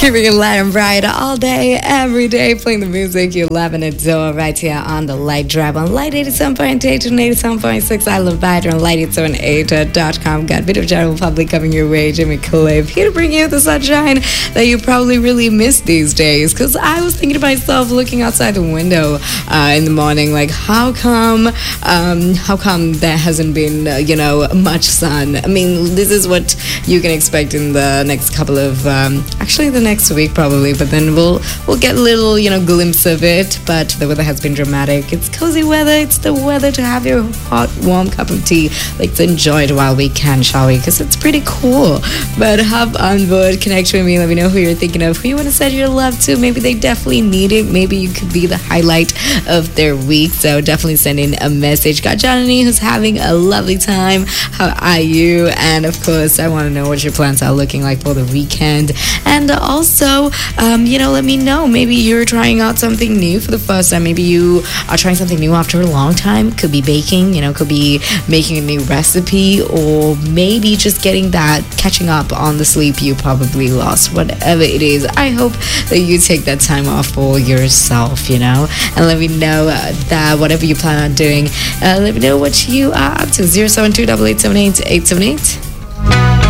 Keeping it light and bright all day, every day, playing the music you love and adore right here on the Light Drive on Light 87.8 and 87.6. I love Badger on light878.com. Got a bit of general public coming your way. Jimmy Cliff here to bring you the sunshine that you probably really miss these days. Because I was thinking to myself, looking outside the window in the morning, like how come there hasn't been much sun? I mean, this is what you can expect in the next couple of actually the next week probably, but then we'll get a little glimpse of it. But the weather has been dramatic. It's cozy weather. It's the weather to have your hot warm cup of tea. Let's enjoy it while we can, shall we? Because it's pretty cool. But hop on board, connect with me, let me know who you're thinking of, who you want to send your love to. Maybe they definitely need it. Maybe you could be the highlight of their week, so definitely send in a message. Got Johnny who's having a lovely time. How are you? And of course I want to know what your plans are looking like for the weekend. And also, let me know. Maybe you're trying out something new for the first time. Maybe you are trying something new after a long time. Could be baking, could be making a new recipe, or maybe just catching up on the sleep you probably lost. Whatever it is, I hope that you take that time off for yourself, and let me know that whatever you plan on doing, let me know what you are up to. 072 878 878.